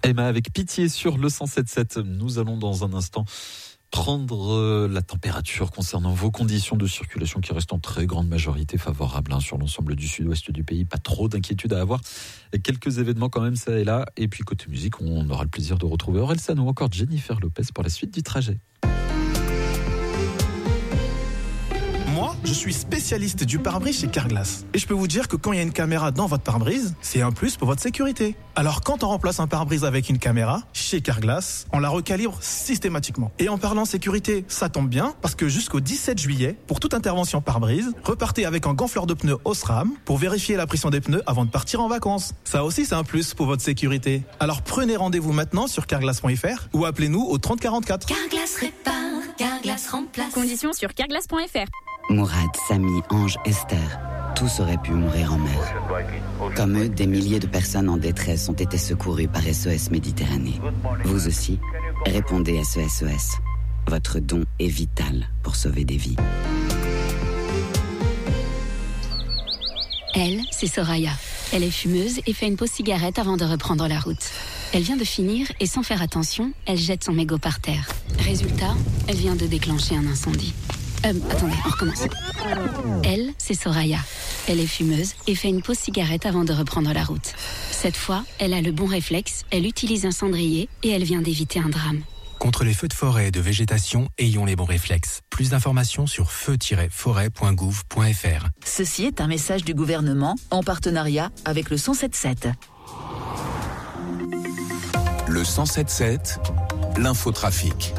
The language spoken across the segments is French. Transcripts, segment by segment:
Emma avec Pitié sur le 107.7. Nous allons dans un instant prendre la température concernant vos conditions de circulation qui restent en très grande majorité favorables sur l'ensemble du sud-ouest du pays. Pas trop d'inquiétude à avoir. Quelques événements quand même, ça et là. Et puis côté musique, on aura le plaisir de retrouver Orelsan ou encore Jennifer Lopez pour la suite du trajet. Moi, je suis spécialiste du pare-brise chez Carglass. Et je peux vous dire que quand il y a une caméra dans votre pare-brise, c'est un plus pour votre sécurité. Alors quand on remplace un pare-brise avec une caméra, chez Carglass, on la recalibre systématiquement. Et en parlant sécurité, ça tombe bien, parce que jusqu'au 17 juillet, pour toute intervention pare-brise, repartez avec un gonfleur de pneus Osram pour vérifier la pression des pneus avant de partir en vacances. Ça aussi, c'est un plus pour votre sécurité. Alors prenez rendez-vous maintenant sur carglass.fr ou appelez-nous au 30 44. Carglass répare, Carglass remplace. Conditions sur carglass.fr. Mourad, Samy, Ange, Esther, tous auraient pu mourir en mer. Comme eux, des milliers de personnes en détresse ont été secourues par SOS Méditerranée. Vous aussi, répondez SOS. Votre don est vital pour sauver des vies. Elle, c'est Soraya. Elle est fumeuse et fait une pause cigarette avant de reprendre la route. Elle vient de finir et sans faire attention, elle jette son mégot par terre. Résultat, elle vient de déclencher un incendie. Attendez, on recommence. Elle, c'est Soraya. Elle est fumeuse et fait une pause cigarette avant de reprendre la route. Cette fois, elle a le bon réflexe, elle utilise un cendrier et elle vient d'éviter un drame. Contre les feux de forêt et de végétation, ayons les bons réflexes. Plus d'informations sur feu-forêt.gouv.fr. Ceci est un message du gouvernement en partenariat avec le 107.7. Le 107.7, l'infotrafic.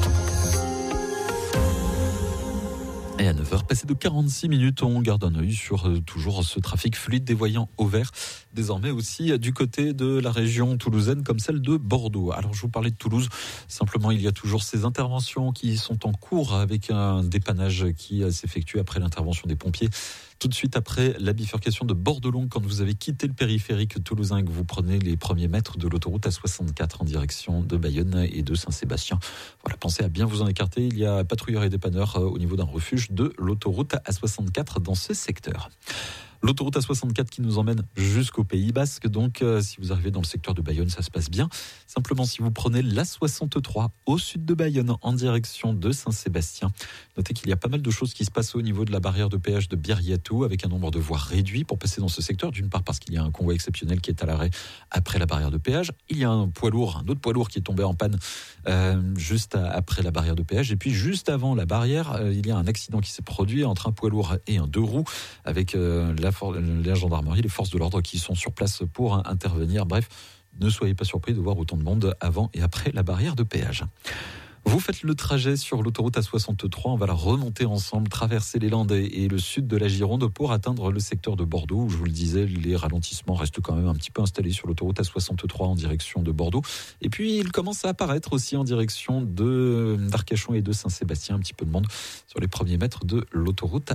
Et à 9h, passé de 46 minutes, on garde un œil sur toujours ce trafic fluide des voyants au vert. Désormais aussi du côté de la région toulousaine comme celle de Bordeaux. Alors je vous parlais de Toulouse, simplement il y a toujours ces interventions qui sont en cours avec un dépannage qui s'effectue après l'intervention des pompiers. Tout de suite après la bifurcation de Bordelon, quand vous avez quitté le périphérique toulousain et que vous prenez les premiers mètres de l'autoroute A64 en direction de Bayonne et de Saint-Sébastien. Voilà, pensez à bien vous en écarter. Il y a patrouilleurs et dépanneurs au niveau d'un refuge de l'autoroute A64 dans ce secteur. L'autoroute A64 qui nous emmène jusqu'au Pays Basque. Donc, si vous arrivez dans le secteur de Bayonne, ça se passe bien. Simplement, si vous prenez l'A63 au sud de Bayonne en direction de Saint-Sébastien, notez qu'il y a pas mal de choses qui se passent au niveau de la barrière de péage de Birriatou avec un nombre de voies réduit pour passer dans ce secteur. D'une part parce qu'il y a un convoi exceptionnel qui est à l'arrêt après la barrière de péage. Il y a un autre poids lourd qui est tombé en panne juste après la barrière de péage. Et puis, juste avant la barrière, il y a un accident qui s'est produit entre un poids lourd et un deux roues avec la gendarmerie, les forces de l'ordre qui sont sur place pour intervenir. Bref, ne soyez pas surpris de voir autant de monde avant et après la barrière de péage. Vous faites le trajet sur l'autoroute A63, on va la remonter ensemble, traverser les Landes et le sud de la Gironde pour atteindre le secteur de Bordeaux, où je vous le disais, les ralentissements restent quand même un petit peu installés sur l'autoroute A63 en direction de Bordeaux. Et puis, il commence à apparaître aussi en direction d'Arcachon et de Saint-Sébastien, un petit peu de monde sur les premiers mètres de l'autoroute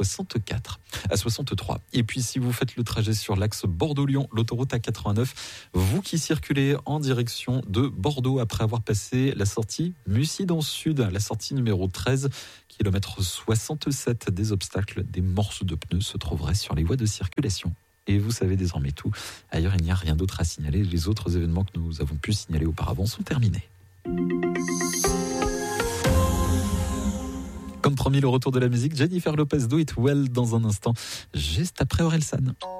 A63. Et puis, si vous faites le trajet sur l'axe Bordeaux-Lyon, l'autoroute A89, vous qui circulez en direction de Bordeaux après avoir passé la sortie Mussy dans le sud, la sortie numéro 13, kilomètre 67, des obstacles, des morceaux de pneus se trouveraient sur les voies de circulation. Et vous savez désormais tout. Ailleurs, il n'y a rien d'autre à signaler. Les autres événements que nous avons pu signaler auparavant sont terminés. Comme promis, le retour de la musique, Jennifer Lopez, Do It Well dans un instant, juste après Orelsan.